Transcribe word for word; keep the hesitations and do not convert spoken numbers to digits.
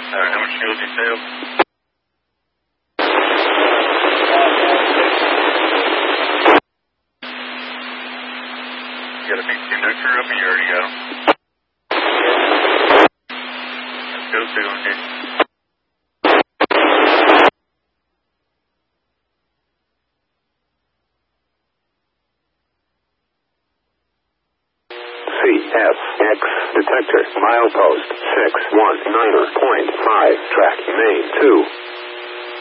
Alright, how much fuel detail? You got a big conductor up, or you already got him? Let's go, two on here. C F X detector milepost six one niner point five track main two.